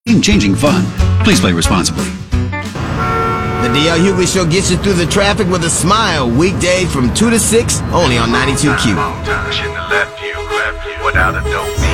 Game-changing fun. Please play responsibly. The D.L. Hughley Show gets you through the traffic with a smile. Weekday from 2 to 6, only on 92Q. Shouldn't have left you without a dope.